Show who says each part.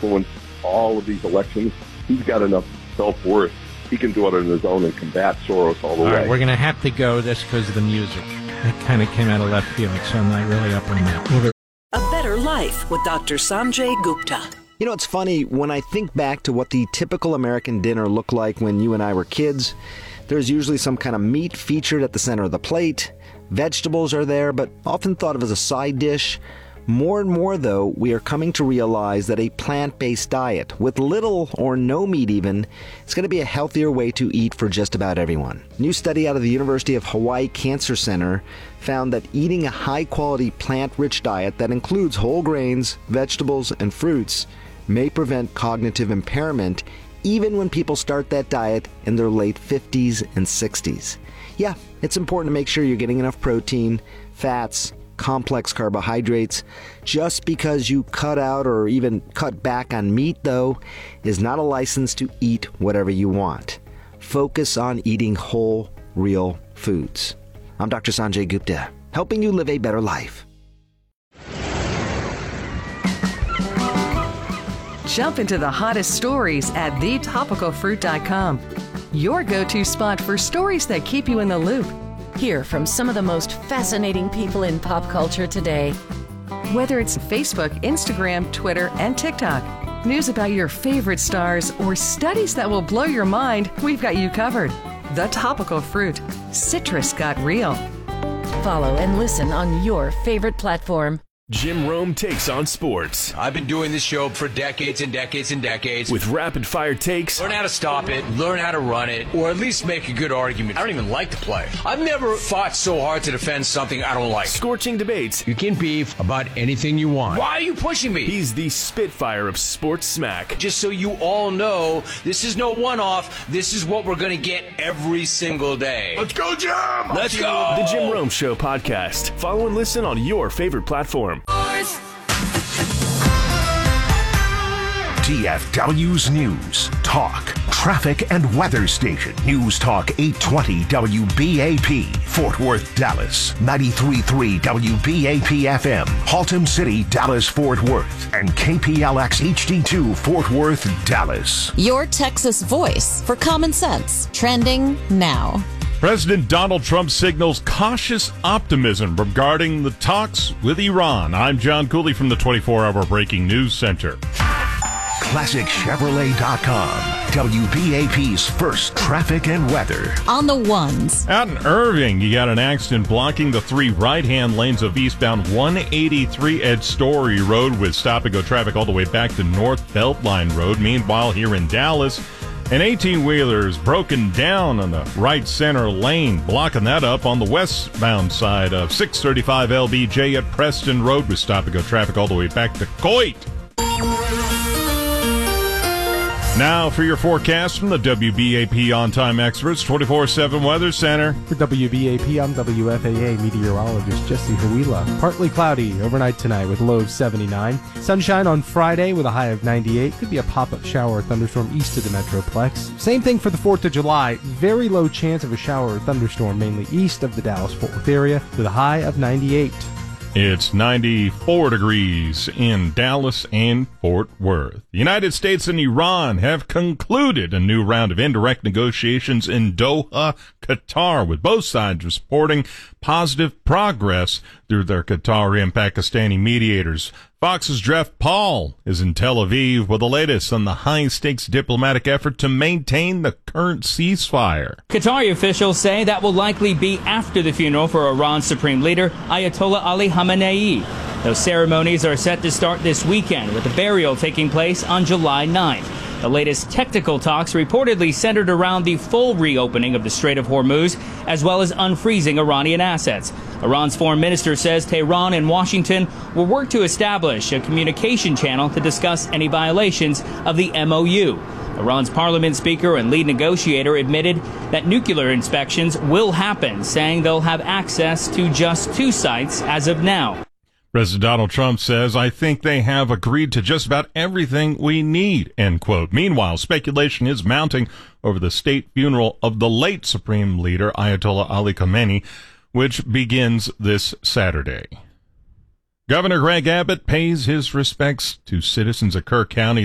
Speaker 1: influence all of these elections. He's got enough self-worth. He can do it on his own and combat Soros all the way.
Speaker 2: Right, we're going to have to go this because of the music. It kind of came out of left field, so I'm not really up on that.
Speaker 3: A Better Life with Dr. Sanjay Gupta.
Speaker 4: You know, it's funny, when I think back to what the typical American dinner looked like when you and I were kids, there's usually some kind of meat featured at the center of the plate. Vegetables are there, but often thought of as a side dish. More and more, though, we are coming to realize that a plant-based diet, with little or no meat even, is going to be a healthier way to eat for just about everyone. A new study out of the University of Hawaii Cancer Center found that eating a high-quality plant-rich diet that includes whole grains, vegetables, and fruits may prevent cognitive impairment even when people start that diet in their late 50s and 60s. Yeah, it's important to make sure you're getting enough protein, fats, complex carbohydrates. Just because you cut out or even cut back on meat, though, is not a license to eat whatever you want. Focus on eating whole, real foods. I'm Dr. Sanjay Gupta, helping you live a better life.
Speaker 5: Jump into the hottest stories at thetopicalfruit.com. Your go-to spot for stories that keep you in the loop.
Speaker 6: Hear from some of the most fascinating people in pop culture today.
Speaker 5: Whether it's Facebook, Instagram, Twitter, and TikTok, news about your favorite stars, or studies that will blow your mind, we've got you covered. The Topical Fruit. Citrus got real.
Speaker 6: Follow and listen on your favorite platform.
Speaker 7: Jim Rome takes on sports.
Speaker 8: I've been doing this show for decades and decades and decades.
Speaker 7: With rapid-fire takes.
Speaker 8: Learn how to stop it, learn how to run it, or at least make a good argument. I don't even like to play. I've never fought so hard to defend something I don't like.
Speaker 7: Scorching debates.
Speaker 8: You can beef about anything you want. Why are you pushing me?
Speaker 7: He's the Spitfire of sports smack.
Speaker 8: Just so you all know, this is no one-off. This is what we're going to get every single day.
Speaker 7: Let's go, Jim!
Speaker 8: Let's go!
Speaker 7: The Jim Rome Show podcast. Follow and listen on your favorite platform.
Speaker 9: DFW's News, Talk, Traffic and Weather Station. News Talk 820 WBAP, Fort Worth, Dallas. 93.3 WBAP FM, Haltom City, Dallas, Fort Worth. And KPLX HD2, Fort Worth, Dallas.
Speaker 10: Your Texas voice for common sense. Trending now.
Speaker 11: President Donald Trump signals cautious optimism regarding the talks with Iran. I'm John Cooley from the 24-Hour Breaking News Center.
Speaker 9: ClassicChevrolet.com, WBAP's first traffic and weather.
Speaker 10: On the ones.
Speaker 11: Out in Irving, you got an accident blocking the three right-hand lanes of eastbound 183 Ed Story Road with stop-and-go traffic all the way back to North Beltline Road. Meanwhile, here in Dallas, an 18-wheeler is broken down on the right center lane, blocking that up on the westbound side of 635 LBJ at Preston Road with stop-and-go traffic all the way back to Coit. Now for your forecast from the WBAP On-Time Experts 24/7 Weather Center.
Speaker 12: For WBAP, I'm WFAA meteorologist Jesse Huila. Partly cloudy overnight tonight with low of 79. Sunshine on Friday with a high of 98. Could be a pop-up shower or thunderstorm east of the Metroplex. Same thing for the 4th of July. Very low chance of a shower or thunderstorm mainly east of the Dallas-Fort Worth area with a high of 98.
Speaker 11: It's 94 degrees in Dallas and Fort Worth. The United States and Iran have concluded a new round of indirect negotiations in Doha, Qatar, with both sides reporting positive progress through their Qatari and Pakistani mediators. Fox's Jeff Paul is in Tel Aviv with the latest on the high-stakes diplomatic effort to maintain the current ceasefire.
Speaker 13: Qatari officials say that will likely be after the funeral for Iran's supreme leader, Ayatollah Ali Khamenei. Those ceremonies are set to start this weekend, with the burial taking place on July 9th. The latest technical talks reportedly centered around the full reopening of the Strait of Hormuz, as well as unfreezing Iranian assets. Iran's foreign minister says Tehran and Washington will work to establish a communication channel to discuss any violations of the MOU. Iran's parliament speaker and lead negotiator admitted that nuclear inspections will happen, saying they'll have access to just 2 sites as of now.
Speaker 11: President Donald Trump says, "I think they have agreed to just about everything we need," end quote. Meanwhile, speculation is mounting over the state funeral of the late Supreme Leader, Ayatollah Ali Khamenei, which begins this Saturday. Governor Greg Abbott pays his respects to citizens of Kirk County